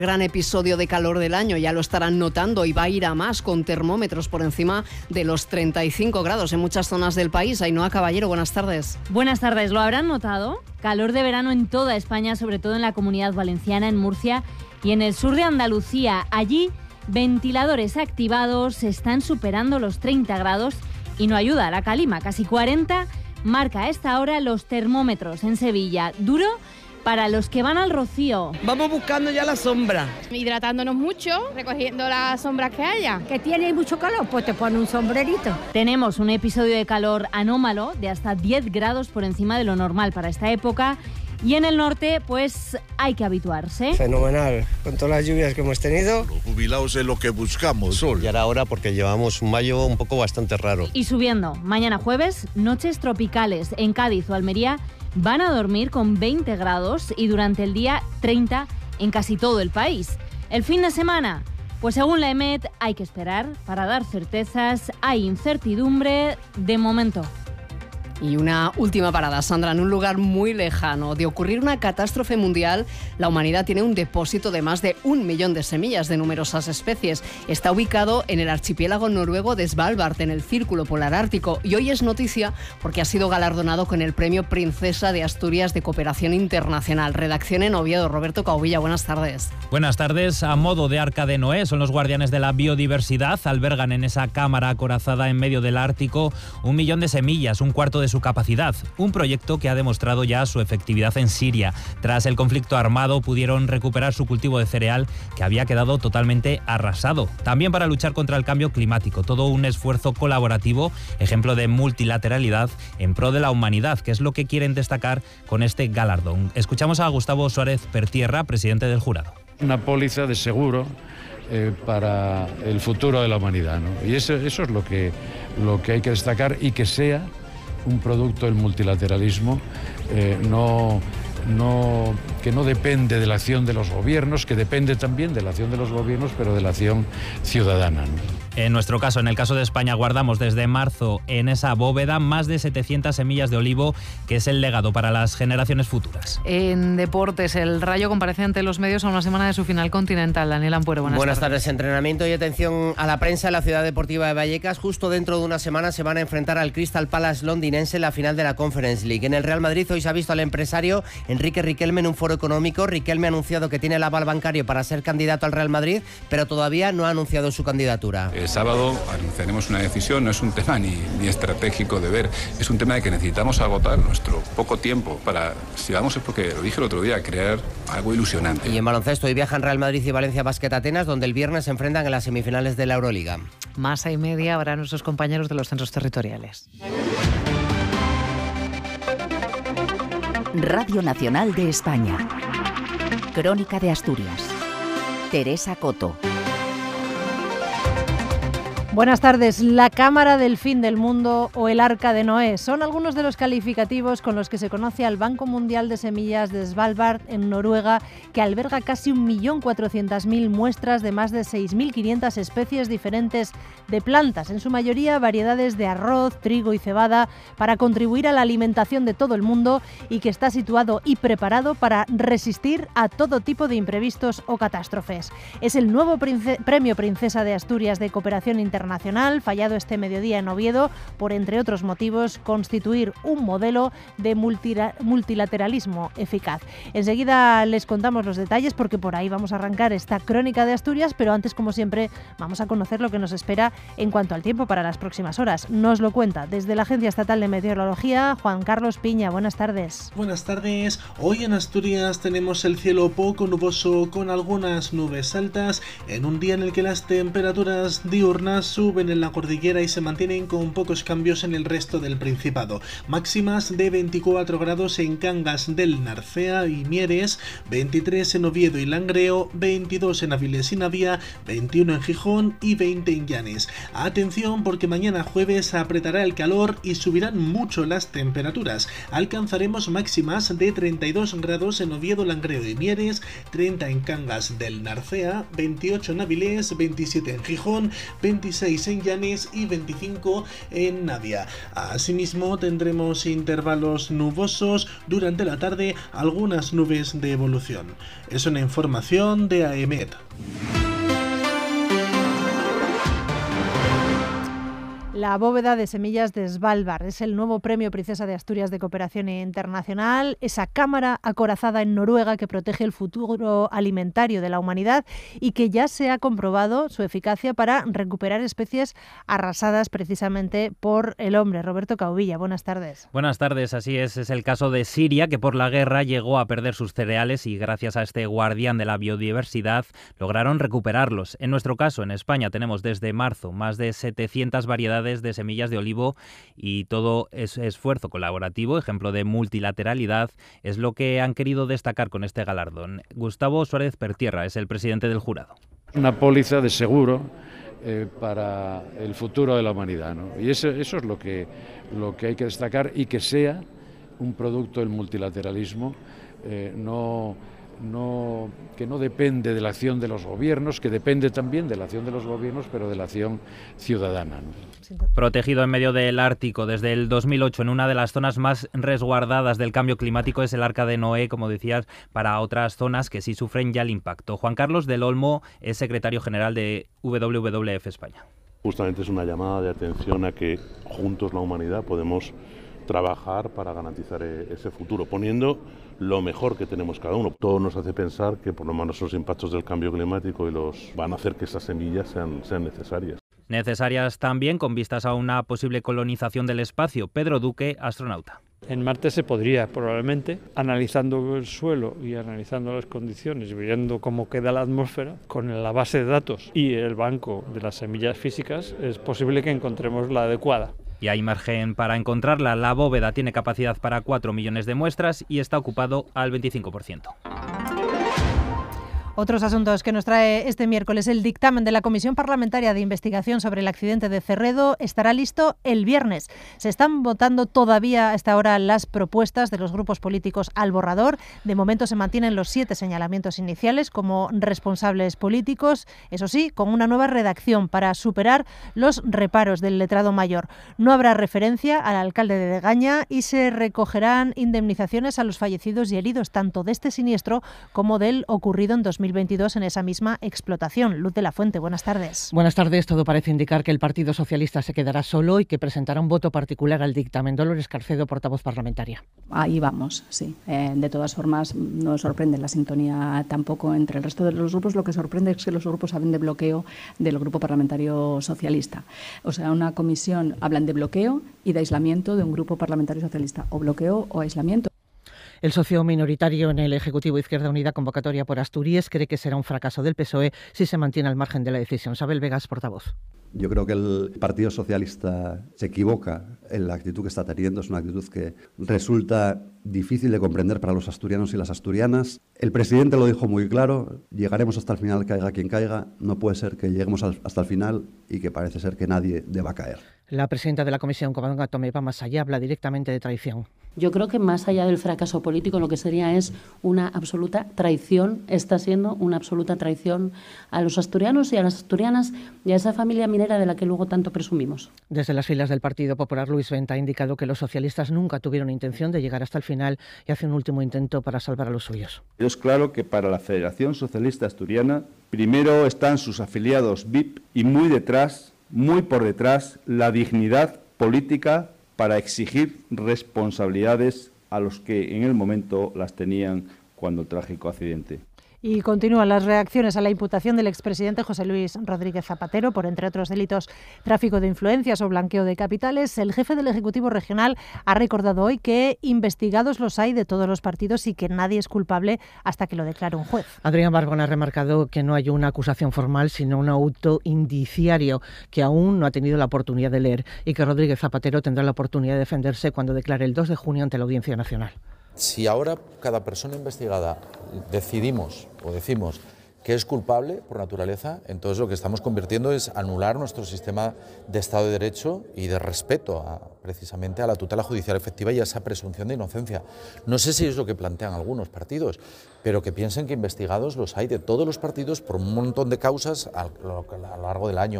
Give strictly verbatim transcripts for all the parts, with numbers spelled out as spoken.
Gran episodio de calor del año, ya lo estarán notando y va a ir a más con termómetros por encima de los treinta y cinco grados en muchas zonas del país. Ainhoa Caballero, buenas tardes. Buenas tardes, ¿lo habrán notado? Calor de verano en toda España, sobre todo en la Comunidad Valenciana, en Murcia y en el sur de Andalucía. Allí, ventiladores activados están superando los treinta grados y no ayuda a la calima, casi cuarenta marca a esta hora los termómetros en Sevilla. Duro para los que van al Rocío. Vamos buscando ya la sombra. Hidratándonos mucho, recogiendo las sombras que haya. Que tiene mucho calor, pues te pone un sombrerito. Tenemos un episodio de calor anómalo de hasta diez grados por encima de lo normal para esta época. Y en el norte, pues hay que habituarse. Fenomenal, con todas las lluvias que hemos tenido. Los jubilados es lo que buscamos, sol. Ya era hora porque llevamos un mayo un poco bastante raro. Y subiendo, mañana jueves, noches tropicales en Cádiz o Almería. Van a dormir con veinte grados y durante el día treinta en casi todo el país. El fin de semana, pues según la EMET hay que esperar para dar certezas, hay incertidumbre de momento. Y una última parada, Sandra, en un lugar muy lejano. De ocurrir una catástrofe mundial, la humanidad tiene un depósito de más de un millón de semillas de numerosas especies. Está ubicado en el archipiélago noruego de Svalbard, en el Círculo Polar Ártico. Y hoy es noticia porque ha sido galardonado con el Premio Princesa de Asturias de Cooperación Internacional. Redacción en Oviedo. Roberto Caubilla, buenas tardes. Buenas tardes. A modo de Arca de Noé, son los guardianes de la biodiversidad. Albergan en esa cámara acorazada en medio del Ártico un millón de semillas, un cuarto de su capacidad. Un proyecto que ha demostrado ya su efectividad en Siria. Tras el conflicto armado pudieron recuperar su cultivo de cereal que había quedado totalmente arrasado. También para luchar contra el cambio climático. Todo un esfuerzo colaborativo, ejemplo de multilateralidad en pro de la humanidad, que es lo que quieren destacar con este galardón. Escuchamos a Gustavo Suárez Pertierra, presidente del jurado. Una póliza de seguro eh, para el futuro de la humanidad, ¿no? Y eso, eso es lo que, lo que hay que destacar, y que sea un producto del multilateralismo, eh, no, no, que no depende de la acción de los gobiernos, que depende también de la acción de los gobiernos, pero de la acción ciudadana, ¿no? En nuestro caso, en el caso de España, guardamos desde marzo en esa bóveda más de setecientas semillas de olivo, que es el legado para las generaciones futuras. En deportes, el Rayo comparece ante los medios a una semana de su final continental. Daniel Ampuero, buenas, buenas tardes. tardes. Entrenamiento y atención a la prensa en la ciudad deportiva de Vallecas. Justo dentro de una semana se van a enfrentar al Crystal Palace londinense en la final de la Conference League. En el Real Madrid hoy se ha visto al empresario Enrique Riquelme en un foro económico. Riquelme ha anunciado que tiene el aval bancario para ser candidato al Real Madrid, pero todavía no ha anunciado su candidatura. El sábado anunciaremos una decisión, no es un tema ni, ni estratégico de ver, es un tema de que necesitamos agotar nuestro poco tiempo para, si vamos es porque, lo dije el otro día, crear algo ilusionante. Y en baloncesto hoy viajan Real Madrid y Valencia Basket Atenas, donde el viernes se enfrentan en las semifinales de la Euroliga. Masa y media habrá nuestros compañeros de los centros territoriales. Radio Nacional de España. Crónica de Asturias. Teresa Coto. Buenas tardes. La Cámara del Fin del Mundo o el Arca de Noé son algunos de los calificativos con los que se conoce al Banco Mundial de Semillas de Svalbard, en Noruega, que alberga casi un millón cuatrocientas mil muestras de más de seis mil quinientas especies diferentes de plantas, en su mayoría variedades de arroz, trigo y cebada, para contribuir a la alimentación de todo el mundo, y que está situado y preparado para resistir a todo tipo de imprevistos o catástrofes. Es el nuevo prince- Premio Princesa de Asturias de Cooperación Internacional Internacional, fallado este mediodía en Oviedo por, entre otros motivos, constituir un modelo de multira- multilateralismo eficaz. Enseguida les contamos los detalles, porque por ahí vamos a arrancar esta crónica de Asturias, pero antes, como siempre, vamos a conocer lo que nos espera en cuanto al tiempo para las próximas horas. Nos lo cuenta desde la Agencia Estatal de Meteorología Juan Carlos Piña. Buenas tardes. Buenas tardes. Hoy en Asturias tenemos el cielo poco nuboso con algunas nubes altas, en un día en el que las temperaturas diurnas suben en la cordillera y se mantienen con pocos cambios en el resto del Principado. Máximas de veinticuatro grados en Cangas del Narcea y Mieres, veintitrés en Oviedo y Langreo, veintidós en Avilés y Navia, veintiuno en Gijón y veinte en Llanes. Atención, porque mañana jueves apretará el calor y subirán mucho las temperaturas. Alcanzaremos máximas de treinta y dos grados en Oviedo, Langreo y Mieres, treinta en Cangas del Narcea, veintiocho en Avilés, veintisiete en Gijón, veintiséis veintiséis en Llanes y veinticinco en Navia. Asimismo, tendremos intervalos nubosos durante la tarde, algunas nubes de evolución. Es una información de A E M E T. La bóveda de semillas de Svalbard es el nuevo premio Princesa de Asturias de Cooperación Internacional, esa cámara acorazada en Noruega que protege el futuro alimentario de la humanidad y que ya se ha comprobado su eficacia para recuperar especies arrasadas precisamente por el hombre. Roberto Cauvilla, buenas tardes. Buenas tardes, así es. Es el caso de Siria, que por la guerra llegó a perder sus cereales y gracias a este guardián de la biodiversidad lograron recuperarlos. En nuestro caso, en España, tenemos desde marzo más de setecientas variedades de semillas de olivo y todo ese esfuerzo colaborativo, ejemplo de multilateralidad, es lo que han querido destacar con este galardón. Gustavo Suárez Pertierra es el presidente del jurado. Una póliza de seguro eh, para el futuro de la humanidad, ¿no? Y eso, eso es lo que, lo que hay que destacar y que sea un producto del multilateralismo, eh, no... No, que no depende de la acción de los gobiernos, que depende también de la acción de los gobiernos, pero de la acción ciudadana, ¿no? Protegido en medio del Ártico desde el dos mil ocho en una de las zonas más resguardadas del cambio climático es el Arca de Noé, como decías, para otras zonas que sí sufren ya el impacto. Juan Carlos del Olmo es secretario general de W W F España. Justamente es una llamada de atención a que juntos la humanidad podemos trabajar para garantizar ese futuro, poniendo lo mejor que tenemos cada uno. Todo nos hace pensar que por lo menos los impactos del cambio climático y los van a hacer que esas semillas sean, sean necesarias. Necesarias también con vistas a una posible colonización del espacio. Pedro Duque, astronauta. En Marte se podría, probablemente, analizando el suelo y analizando las condiciones, viendo cómo queda la atmósfera, con la base de datos y el banco de las semillas físicas, es posible que encontremos la adecuada. Y hay margen para encontrarla. La bóveda tiene capacidad para cuatro millones de muestras y está ocupado al veinticinco por ciento. Otros asuntos que nos trae este miércoles. El dictamen de la Comisión Parlamentaria de Investigación sobre el accidente de Cerredo estará listo el viernes. Se están votando todavía a esta hora las propuestas de los grupos políticos al borrador. De momento se mantienen los siete señalamientos iniciales como responsables políticos, eso sí, con una nueva redacción para superar los reparos del letrado mayor. No habrá referencia al alcalde de Degaña y se recogerán indemnizaciones a los fallecidos y heridos tanto de este siniestro como del ocurrido en dos mil veintidós en esa misma explotación. Luz de la Fuente, buenas tardes. Buenas tardes. Todo parece indicar que el Partido Socialista se quedará solo y que presentará un voto particular al dictamen. Dolores Carcedo, portavoz parlamentaria. Ahí vamos, sí. Eh, de todas formas, no sorprende la sintonía tampoco entre el resto de los grupos. Lo que sorprende es que los grupos hablen de bloqueo del Grupo Parlamentario Socialista. O sea, una comisión hablan de bloqueo y de aislamiento de un Grupo Parlamentario Socialista. O bloqueo o aislamiento. El socio minoritario en el Ejecutivo Izquierda Unida, convocatoria por Asturias, cree que será un fracaso del P S O E si se mantiene al margen de la decisión. Sabel Vegas, portavoz. Yo creo que el Partido Socialista se equivoca en la actitud que está teniendo. Es una actitud que resulta difícil de comprender para los asturianos y las asturianas. El presidente lo dijo muy claro, llegaremos hasta el final, caiga quien caiga. No puede ser que lleguemos hasta el final y que parece ser que nadie deba caer. La presidenta de la Comisión, Covadonga Tomé, va más allá, habla directamente de traición. Yo creo que más allá del fracaso político, lo que sería es una absoluta traición, está siendo una absoluta traición a los asturianos y a las asturianas y a esa familia minera de la que luego tanto presumimos. Desde las filas del Partido Popular, Luis Venta ha indicado que los socialistas nunca tuvieron intención de llegar hasta el final y hace un último intento para salvar a los suyos. Es claro que para la Federación Socialista Asturiana, primero están sus afiliados V I P y muy detrás, muy por detrás, la dignidad política para exigir responsabilidades a los que en el momento las tenían cuando el trágico accidente. Y continúan las reacciones a la imputación del expresidente José Luis Rodríguez Zapatero por, entre otros delitos, tráfico de influencias o blanqueo de capitales. El jefe del Ejecutivo Regional ha recordado hoy que investigados los hay de todos los partidos y que nadie es culpable hasta que lo declare un juez. Adrián Barbón ha remarcado que no hay una acusación formal, sino un auto indiciario que aún no ha tenido la oportunidad de leer y que Rodríguez Zapatero tendrá la oportunidad de defenderse cuando declare el dos de junio ante la Audiencia Nacional. Si ahora cada persona investigada decidimos o decimos que es culpable por naturaleza, entonces lo que estamos convirtiendo es anular nuestro sistema de Estado de Derecho y de respeto a, precisamente a la tutela judicial efectiva y a esa presunción de inocencia. No sé si es lo que plantean algunos partidos, pero que piensen que investigados los hay de todos los partidos por un montón de causas a lo largo del año.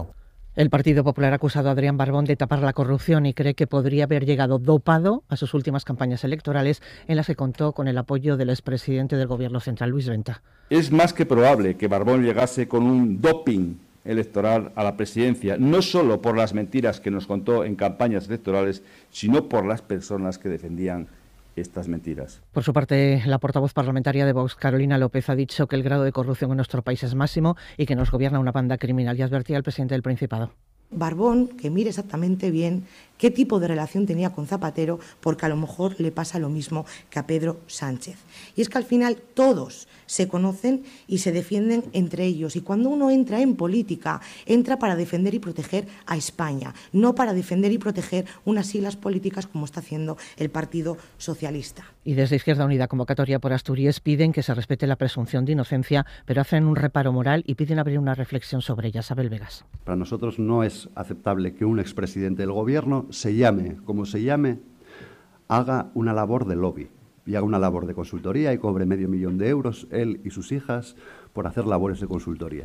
El Partido Popular ha acusado a Adrián Barbón de tapar la corrupción y cree que podría haber llegado dopado a sus últimas campañas electorales en las que contó con el apoyo del expresidente del Gobierno central, Luis Venta. Es más que probable que Barbón llegase con un doping electoral a la presidencia, no solo por las mentiras que nos contó en campañas electorales, sino por las personas que defendían estas mentiras. Por su parte, la portavoz parlamentaria de Vox, Carolina López, ha dicho que el grado de corrupción en nuestro país es máximo y que nos gobierna una banda criminal, y advertía al presidente del Principado. Barbón, que mire exactamente bien qué tipo de relación tenía con Zapatero, porque a lo mejor le pasa lo mismo que a Pedro Sánchez. Y es que al final todos se conocen y se defienden entre ellos. Y cuando uno entra en política, entra para defender y proteger a España, no para defender y proteger unas siglas políticas como está haciendo el Partido Socialista. Y desde Izquierda Unida, convocatoria por Asturias, piden que se respete la presunción de inocencia, pero hacen un reparo moral y piden abrir una reflexión sobre ella. Abel Vegas. Para nosotros no es aceptable que un expresidente del Gobierno, se llame como se llame, haga una labor de lobby y haga una labor de consultoría y cobre medio millón de euros, él y sus hijas, por hacer labores de consultoría.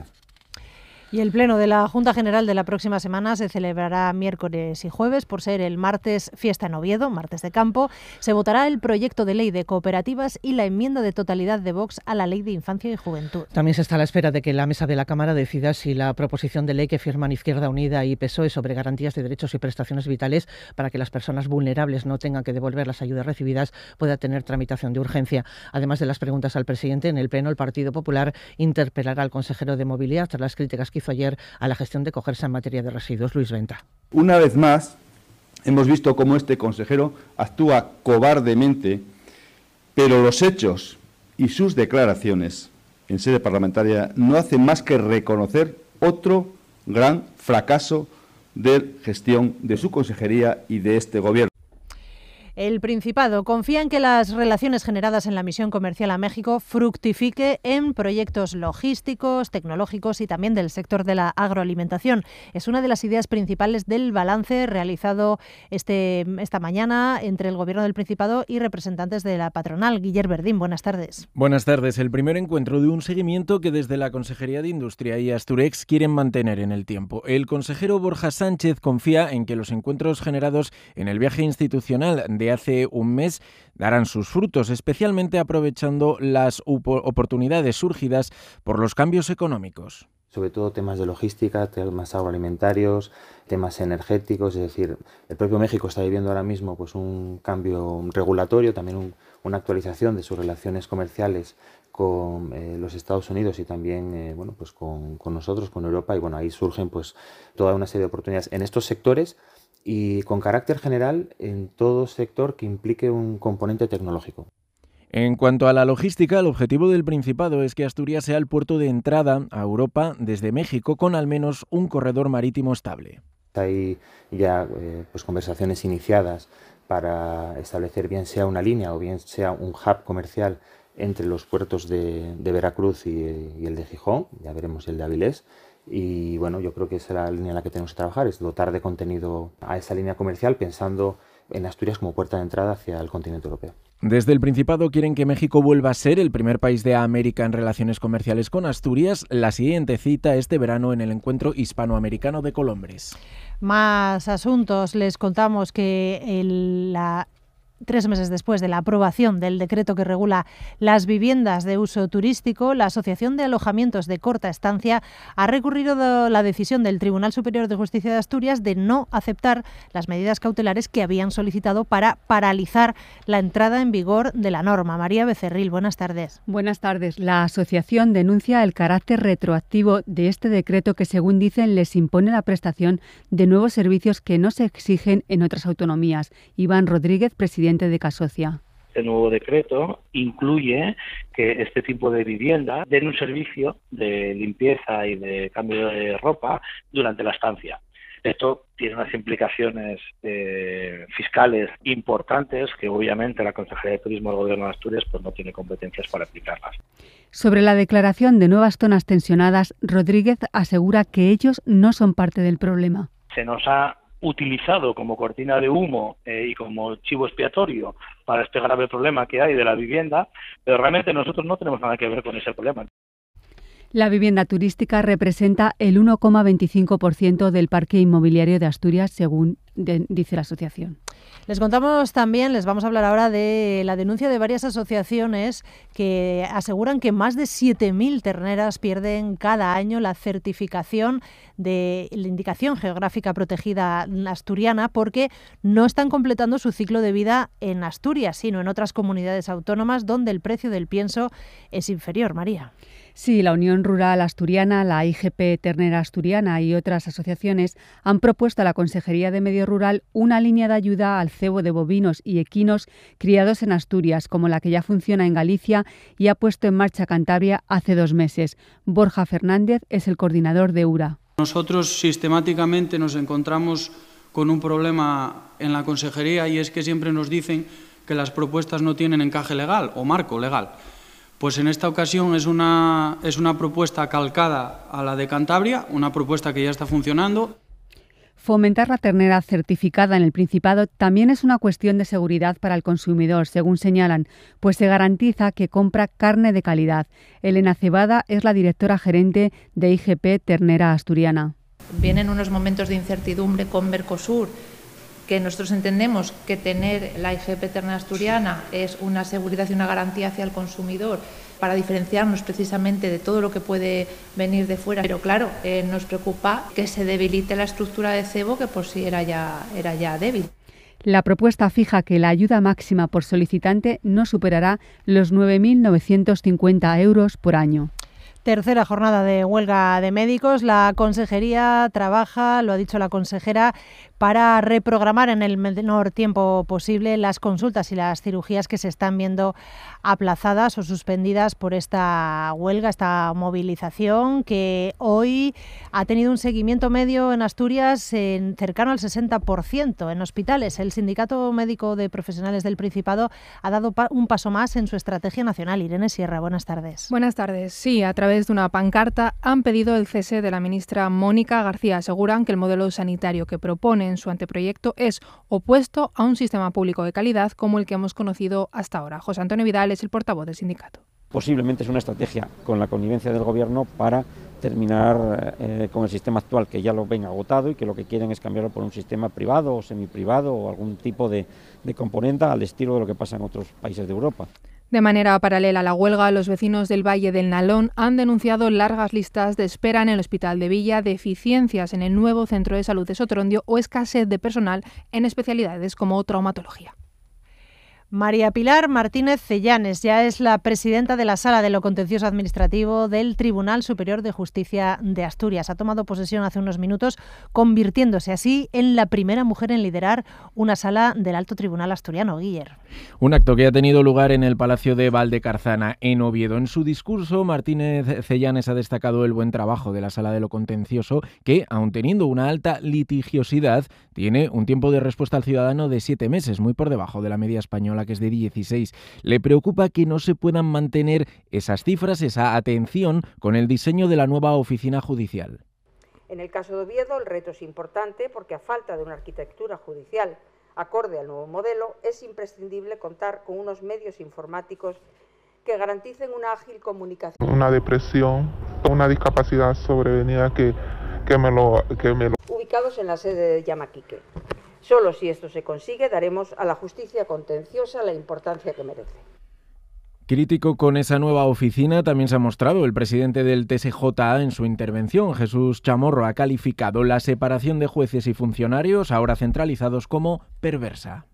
Y el pleno de la Junta General de la próxima semana se celebrará miércoles y jueves. Por ser el martes fiesta en Oviedo, martes de campo, se votará el proyecto de ley de cooperativas y la enmienda de totalidad de Vox a la Ley de Infancia y Juventud. También se está a la espera de que la mesa de la Cámara decida si la proposición de ley que firman Izquierda Unida y P S O E sobre garantías de derechos y prestaciones vitales para que las personas vulnerables no tengan que devolver las ayudas recibidas pueda tener tramitación de urgencia. Además de las preguntas al presidente, en el pleno el Partido Popular interpelará al consejero de Movilidad tras las críticas que hizo ayer a la gestión de Cogersa en materia de residuos, Luis Venta. Una vez más, hemos visto cómo este consejero actúa cobardemente, pero los hechos y sus declaraciones en sede parlamentaria no hacen más que reconocer otro gran fracaso de gestión de su consejería y de este gobierno. El Principado confía en que las relaciones generadas en la misión comercial a México fructifique en proyectos logísticos, tecnológicos y también del sector de la agroalimentación. Es una de las ideas principales del balance realizado este, esta mañana entre el Gobierno del Principado y representantes de la patronal. Guillermo Verdín, buenas tardes. Buenas tardes. El primer encuentro de un seguimiento que desde la Consejería de Industria y Asturex quieren mantener en el tiempo. El consejero Borja Sánchez confía en que los encuentros generados en el viaje institucional de hace un mes darán sus frutos, especialmente aprovechando las oportunidades surgidas por los cambios económicos. Sobre todo temas de logística, temas agroalimentarios, temas energéticos, es decir, el propio México está viviendo ahora mismo pues un cambio regulatorio, también un, una actualización de sus relaciones comerciales con eh, los Estados Unidos y también eh, bueno, pues con, con nosotros, con Europa, y bueno, ahí surgen pues toda una serie de oportunidades en estos sectores y con carácter general en todo sector que implique un componente tecnológico. En cuanto a la logística, el objetivo del Principado es que Asturias sea el puerto de entrada a Europa desde México con al menos un corredor marítimo estable. Hay ya eh, pues conversaciones iniciadas para establecer bien sea una línea o bien sea un hub comercial entre los puertos de, de Veracruz y, y el de Gijón, ya veremos el de Avilés. Y bueno, yo creo que esa es la línea en la que tenemos que trabajar, es dotar de contenido a esa línea comercial pensando en Asturias como puerta de entrada hacia el continente europeo. Desde el Principado quieren que México vuelva a ser el primer país de América en relaciones comerciales con Asturias. La siguiente cita este verano en el Encuentro Hispanoamericano de Colombres. Más asuntos. Les contamos que el, la... Tres meses después de la aprobación del decreto que regula las viviendas de uso turístico, la Asociación de Alojamientos de Corta Estancia ha recurrido a la decisión del Tribunal Superior de Justicia de Asturias de no aceptar las medidas cautelares que habían solicitado para paralizar la entrada en vigor de la norma. María Becerril, buenas tardes. Buenas tardes. La asociación denuncia el carácter retroactivo de este decreto que, según dicen, les impone la prestación de nuevos servicios que no se exigen en otras autonomías. Iván Rodríguez, presidente de Casocia. Este nuevo decreto incluye que este tipo de vivienda den un servicio de limpieza y de cambio de ropa durante la estancia. Esto tiene unas implicaciones eh, fiscales importantes que obviamente la Consejería de Turismo del Gobierno de Asturias pues no tiene competencias para aplicarlas. Sobre la declaración de nuevas zonas tensionadas, Rodríguez asegura que ellos no son parte del problema. Se nos ha utilizado como cortina de humo eh, y como chivo expiatorio para este grave problema que hay de la vivienda, pero realmente nosotros no tenemos nada que ver con ese problema. La vivienda turística representa el uno coma veinticinco por ciento del parque inmobiliario de Asturias, según de, dice la asociación. Les contamos también, les vamos a hablar ahora de la denuncia de varias asociaciones que aseguran que más de siete mil terneras pierden cada año la certificación de la indicación geográfica protegida asturiana porque no están completando su ciclo de vida en Asturias, sino en otras comunidades autónomas donde el precio del pienso es inferior. María. Sí, la Unión Rural Asturiana, la I G P Ternera Asturiana y otras asociaciones han propuesto a la Consejería de Medio Rural una línea de ayuda al cebo de bovinos y equinos criados en Asturias, como la que ya funciona en Galicia y ha puesto en marcha Cantabria hace dos meses. Borja Fernández es el coordinador de U R A. Nosotros sistemáticamente nos encontramos con un problema en la Consejería y es que siempre nos dicen que las propuestas no tienen encaje legal o marco legal. Pues en esta ocasión es una, es una propuesta calcada a la de Cantabria, una propuesta que ya está funcionando. Fomentar la ternera certificada en el Principado también es una cuestión de seguridad para el consumidor, según señalan, pues se garantiza que compra carne de calidad. Elena Cebada es la directora gerente de I G P Ternera Asturiana. Vienen unos momentos de incertidumbre con Mercosur, que nosotros entendemos que tener la I G P Ternera Asturiana es una seguridad y una garantía hacia el consumidor para diferenciarnos precisamente de todo lo que puede venir de fuera. Pero claro, eh, nos preocupa que se debilite la estructura de cebo que por sí era ya, era ya débil. La propuesta fija que la ayuda máxima por solicitante no superará los nueve mil novecientos cincuenta euros por año. Tercera jornada de huelga de médicos. La Consejería trabaja, lo ha dicho la consejera, para reprogramar en el menor tiempo posible las consultas y las cirugías que se están viendo aplazadas o suspendidas por esta huelga, esta movilización que hoy ha tenido un seguimiento medio en Asturias en cercano al sesenta por ciento en hospitales. El Sindicato Médico de Profesionales del Principado ha dado un paso más en su estrategia nacional. Irene Sierra, buenas tardes. Buenas tardes. Sí, a través de una pancarta han pedido el cese de la ministra Mónica García. Aseguran que el modelo sanitario que propone en su anteproyecto es opuesto a un sistema público de calidad como el que hemos conocido hasta ahora. José Antonio Vidal es el portavoz del sindicato. Posiblemente es una estrategia con la connivencia del Gobierno para terminar eh, con el sistema actual, que ya lo ven agotado y que lo que quieren es cambiarlo por un sistema privado o semiprivado o algún tipo de, de componente al estilo de lo que pasa en otros países de Europa. De manera paralela a la huelga, los vecinos del Valle del Nalón han denunciado largas listas de espera en el Hospital de Villa, deficiencias en el nuevo Centro de Salud de Sotrondio o escasez de personal en especialidades como traumatología. María Pilar Martínez Cellanes ya es la presidenta de la Sala de lo Contencioso Administrativo del Tribunal Superior de Justicia de Asturias. Ha tomado posesión hace unos minutos, convirtiéndose así en la primera mujer en liderar una sala del Alto Tribunal asturiano. Guiller. Un acto que ha tenido lugar en el Palacio de Valdecarzana, en Oviedo. En su discurso, Martínez Cellanes ha destacado el buen trabajo de la Sala de lo Contencioso, que, aun teniendo una alta litigiosidad, tiene un tiempo de respuesta al ciudadano de siete meses, muy por debajo de la media española, que es de dieciséis. Le preocupa que no se puedan mantener esas cifras, esa atención, con el diseño de la nueva oficina judicial. En el caso de Oviedo, el reto es importante porque a falta de una arquitectura judicial acorde al nuevo modelo, es imprescindible contar con unos medios informáticos que garanticen una ágil comunicación. Una depresión, una discapacidad sobrevenida que, que, me lo, que me lo... Ubicados en la sede de Llamaquique. Solo si esto se consigue daremos a la justicia contenciosa la importancia que merece. Crítico con esa nueva oficina también se ha mostrado el presidente del T S J A en su intervención. Jesús Chamorro ha calificado la separación de jueces y funcionarios, ahora centralizados, como perversa.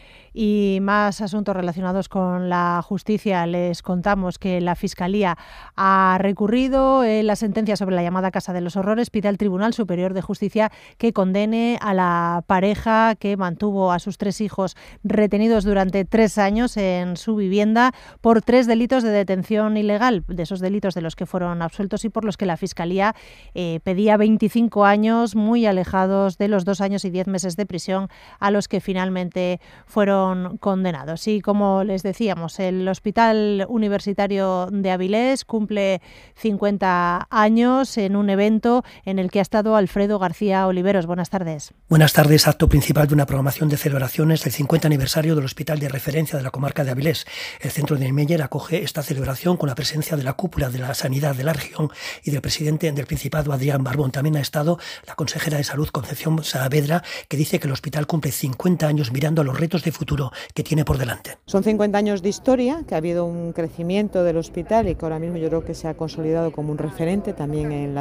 Y más asuntos relacionados con la justicia. Les contamos que la Fiscalía ha recurrido en la sentencia sobre la llamada Casa de los Horrores. Pide al Tribunal Superior de Justicia que condene a la pareja que mantuvo a sus tres hijos retenidos durante tres años en su vivienda por tres delitos de detención ilegal, de esos delitos de los que fueron absueltos y por los que la Fiscalía eh, pedía veinticinco años, muy alejados de los dos años y diez meses de prisión a los que finalmente fueron fueron condenados. Y como les decíamos, el Hospital Universitario de Avilés cumple cincuenta años en un evento en el que ha estado Alfredo García Oliveros. Buenas tardes. Buenas tardes. Acto principal de una programación de celebraciones del cincuenta aniversario del Hospital de Referencia de la Comarca de Avilés. El Centro de Niemeyer acoge esta celebración con la presencia de la cúpula de la sanidad de la región y del presidente del Principado, Adrián Barbón. También ha estado la consejera de Salud, Concepción Saavedra, que dice que el hospital cumple cincuenta años mirando a los retos de futuro que tiene por delante. Son cincuenta años de historia, que ha habido un crecimiento del hospital y que ahora mismo yo creo que se ha consolidado como un referente también en la